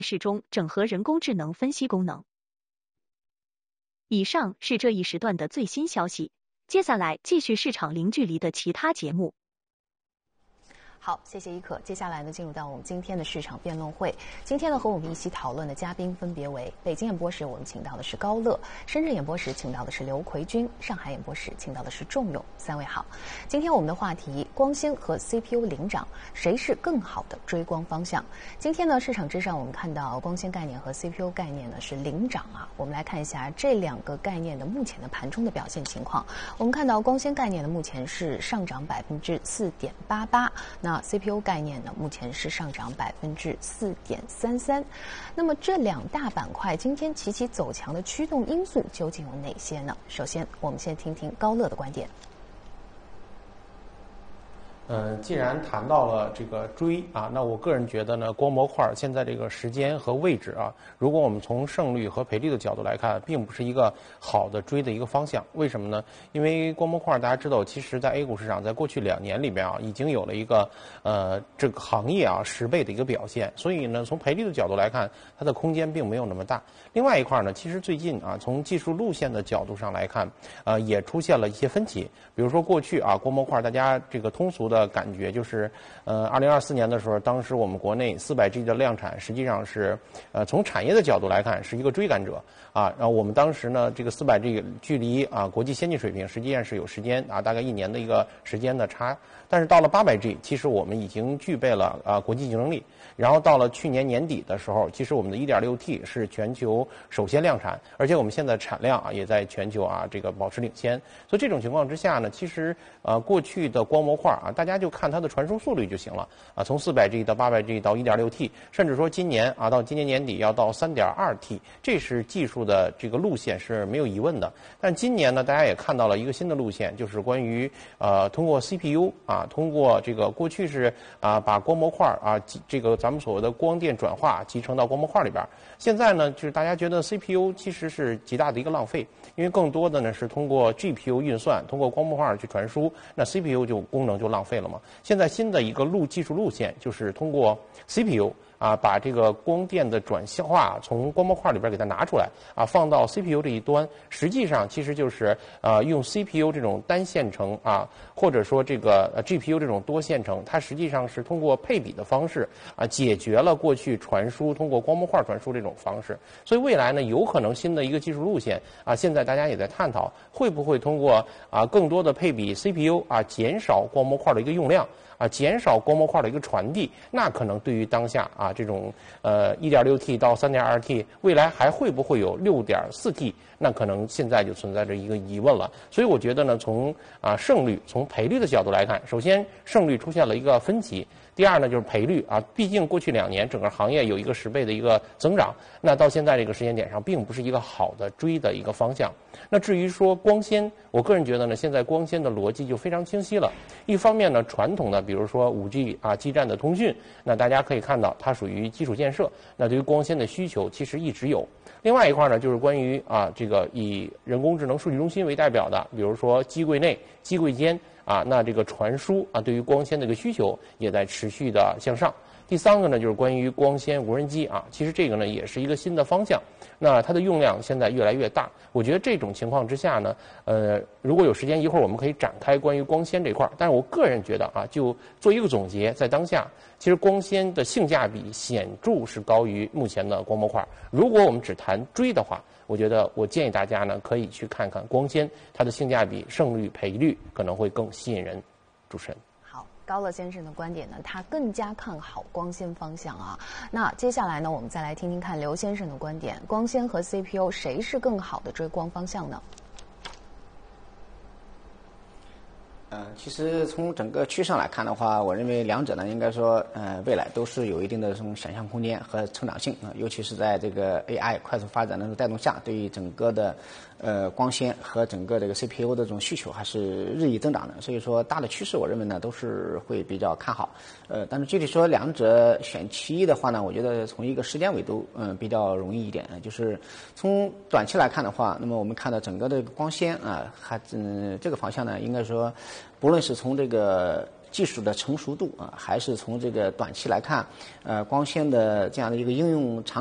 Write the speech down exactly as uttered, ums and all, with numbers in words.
市中整合人工智能分析功能。以上是这一时段的最新消息，接下来继续市场零距离的其他节目。 好，谢谢伊可。接下来呢，进入到我们今天的市场辩论会。今天呢，和我们一起讨论的嘉宾分别为北京演播室，我们请到的是高乐；深圳演播室请到的是刘奎军；上海演播室请到的是仲永。三位好。今天我们的话题：光纤和 C P U 领涨，谁是更好的追光方向？今天呢，市场之上我们看到光纤概念和 C P U 概念呢是领涨啊。我们来看一下这两个概念的目前的盘中的表现情况。我们看到光纤概念的目前是上涨百分之四点八八，那那 C P U 概念呢，目前是上涨百分之四点三三。那么这两大板块今天齐齐走强的驱动因素究竟有哪些呢？首先，我们先听听高乐的观点。 嗯，既然谈到了这个追啊，那我个人觉得呢，光模块现在这个时间和位置啊，如果我们从胜率和赔率的角度来看，并不是一个好的追的一个方向。为什么呢？因为光模块大家知道，其实在 A 股市场在过去两年里边啊，已经有了一个呃这个行业啊十倍的一个表现，所以呢，从赔率的角度来看，它的空间并没有那么大。另外一块呢，其实最近啊，从技术路线的角度上来看，呃，也出现了一些分歧。比如说过去啊，光模块大家这个通俗的感觉就是，呃，二零二四年的时候，当时我们国内四百 G 的量产，实际上是，呃，从产业的角度来看是一个追赶者啊。然后我们当时呢，这个四百 G 距离啊国际先进水平实际上是有时间啊，大概一年的一个时间的差。但是到了八百 G， 其实我们已经具备了啊国际竞争力。然后到了去年年底的时候，其实我们的 一点六 T 是全球首先量产，而且我们现在产量啊也在全球啊这个保持领先。所以这种情况之下呢，其实呃过去的光模块啊，大家就看它的传输速率就行了啊，从四百 G 到八百 G 到 一点六 T， 甚至说今年啊到今年年底要到 三点二 T， 这是技术的这个路线是没有疑问的。但今年呢，大家也看到了一个新的路线，就是关于呃通过 C P U 啊，通过这个过去是啊把光模块啊这个咱们所谓的光电转化集成到光模块里边，现在呢就是大家觉得 C P U 其实是极大的一个浪费，因为更多的呢是通过 G P U 运算，通过光模块去传输，那 C P U 就功能就浪费了嘛。现在新的一个路技术路线就是通过 C P U。啊，把这个光电的转化从光模块里边给它拿出来啊，放到 C P U 这一端，实际上其实就是呃用 C P U 这种单线程啊，或者说这个呃 G P U 这种多线程，它实际上是通过配比的方式啊，解决了过去传输通过光模块传输这种方式。所以未来呢，有可能新的一个技术路线啊，现在大家也在探讨，会不会通过啊更多的配比 C P U 啊，减少光模块的一个用量。啊，减少光模块的一个传递，那可能对于当下啊这种呃 一点六 T 到 三点二 T， 未来还会不会有 六点四 T， 那可能现在就存在着一个疑问了。所以我觉得呢，从啊胜率、从赔率的角度来看，首先胜率出现了一个分歧。第二呢，就是赔率啊，毕竟过去两年整个行业有一个十倍的一个增长，那到现在这个时间点上，并不是一个好的追的一个方向。那至于说光纤，我个人觉得呢，现在光纤的逻辑就非常清晰了。一方面呢，传统的比如说 五 G 啊基站的通讯，那大家可以看到它属于基础建设，那对于光纤的需求其实一直有。另外一块呢，就是关于啊这个以人工智能数据中心为代表的，比如说机柜内、机柜间。啊，那这个传输啊，对于光纤的一个需求也在持续的向上。第三个呢，就是关于光纤无人机啊，其实这个呢也是一个新的方向。那它的用量现在越来越大，我觉得这种情况之下呢，呃，如果有时间，一会儿我们可以展开关于光纤这块儿。但是我个人觉得啊，就做一个总结，在当下，其实光纤的性价比显著是高于目前的光模块。如果我们只谈追的话，我觉得我建议大家呢可以去看看光纤，它的性价比、胜率、赔率可能会更吸引人。主持人。 好，高乐先生的观点呢，他更加看好光纤方向啊。那接下来呢，我们再来听听看刘先生的观点，光纤和 C P U 谁是更好的追光方向呢？ 呃，其实从整个趋势上来看的话，我认为两者呢，应该说，呃，未来都是有一定的这种想象空间和成长性啊、呃，尤其是在这个 A I 快速发展的带动下，对于整个的呃光纤和整个这个 C P U 的这种需求还是日益增长的。所以说，大的趋势我认为呢都是会比较看好。呃，但是具体说两者选其一的话呢，我觉得从一个时间维度，嗯、呃，比较容易一点。就是从短期来看的话，那么我们看到整个的光纤啊，还嗯、呃、这个方向呢，应该说。不论是从这个技术的成熟度啊，还是从这个短期来看，呃，光纤的这样的一个应用场